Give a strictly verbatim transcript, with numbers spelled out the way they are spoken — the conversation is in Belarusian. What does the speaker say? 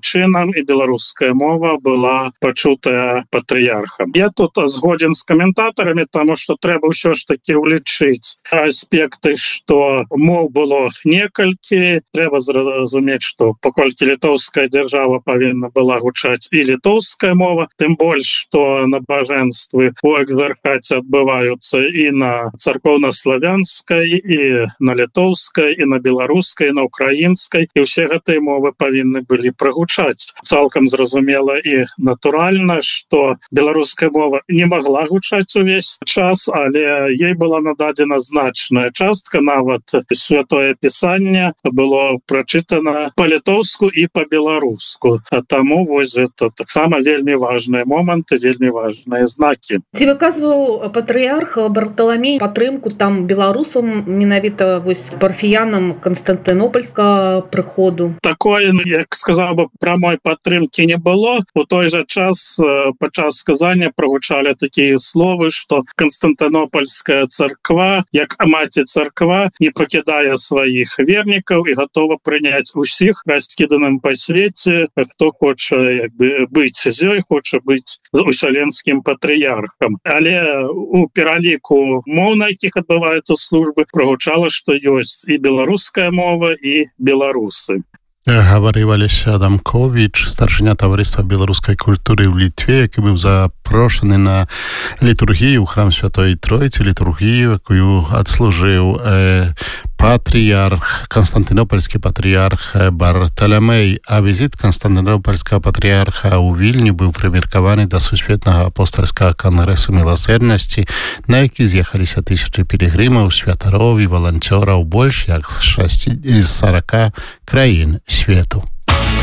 чынам і беларуская мова была пачутая патрыярхам. Я тут згоден з каментатарамі, таму што трэба ўсё ж такі ўлічыць аспекты, што мов было некалькі. Трэба зразумець, што паколькі літоўская дзяржава павінна была гучаць і літоўская мова, тым больш, што набажэнствы у экзархаце адбываюцца і на царкоўна-славянскай, і на літоўскай, і на беларускай, і на украінскай, і ўсе гэтыя мовы павінны былі прагучаць. Цалкам зразумела і натуральна, што беларуская мова не магла гучаць увесь час, але ей была нададзена значная частка, нават святое пісанне было прачытана па-літоўску і па-беларуску. А таму вось это таксама вельмі важныя моманты, вельмі важныя знакі. Ці выказваў патрыярх Барталамей падтрымку там беларусам, менавіта вось парафіянам канстантынопольскага прыходу? Такое, як сказаў бы, прамой падтрымкі не было. У той жа час падчас сказання прагучалі такія словы, што Канстантынопольская царква, як маці царква, не пакідае сваіх вернікаў і гатова прыняць усіх раскіданым па свеце, хто хоча як бы быць з ёй, хоча быць з усяленскім патрыярхам. Але у пераліку моў, на якіх адбываюцца службы, прагучала, што ёсць і беларуская мова, і беларусы. Гаварыў Алеся Адамкович, старшыня таварыства беларускай культуры ў Літве, які быў запрошаны на літургію ў храм Святой Тройцы, літургію, якую адслужыў э, патрыярх, канстантынопольскі патрыярх Барталамей, а візіт канстантынопольскага патрыярха ў Вільні быў прымеркаваны да сусветнага апостальскага кангрэсу міласэрнасці, на які з'ехаліся тысячы пілігрымаў, святароў і валанцёраў больш як з сарака краін свету.